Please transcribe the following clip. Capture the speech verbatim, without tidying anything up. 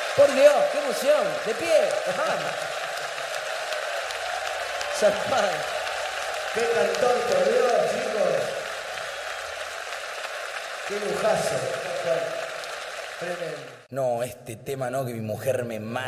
Por Dios, qué emoción. De pie. Ajá. Zarpado. Qué cantor, por Dios, chicos. Qué lujazo. Tremendo. No, este tema no, que mi mujer me mata.